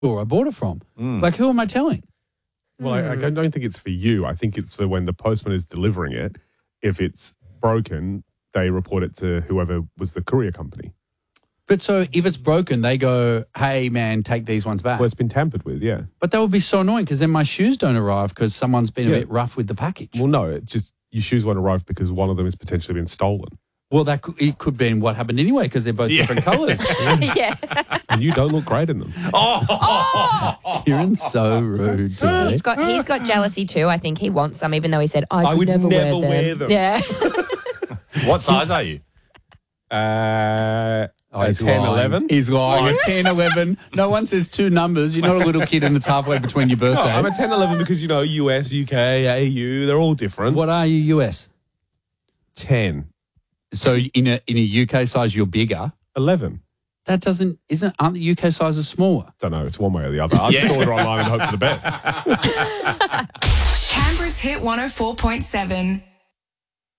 I bought it from. Like, who am I telling? Well, I don't think it's for you. I think it's for when the postman is delivering it. If it's broken, they report it to whoever was the courier company. But so if it's broken, they go, hey, man, take these ones back. Well, it's been tampered with, yeah. But that would be so annoying because then my shoes don't arrive because someone's been a bit rough with the package. Well, no, it's just your shoes won't arrive because one of them has potentially been stolen. Well, it could be what happened anyway because they're both different colours. Yeah. And you don't look great in them. Kieran's so rude today. He's got jealousy too. I think he wants some, even though he said, I would never never wear them. wear them. Yeah. What size are you? He's 10, lying. 11? He's lying. 10, 11. No one says two numbers. You're not a little kid and it's halfway between your birthday. No, I'm a 10, 11 because, US, UK, AU, they're all different. What are you, US? 10. So in a UK size, you're bigger. 11. That aren't the UK sizes smaller? Don't know. It's one way or the other. I just order online and hope for the best. Canberra's Hit 104.7.